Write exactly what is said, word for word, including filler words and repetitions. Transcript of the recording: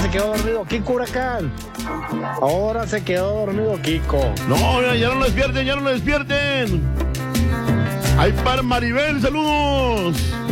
se quedó dormido Kiko Huracán. Ahora se quedó dormido Kiko. No, ya, ya no lo despierten, ya no lo despierten. Ay, para Maribel, saludos.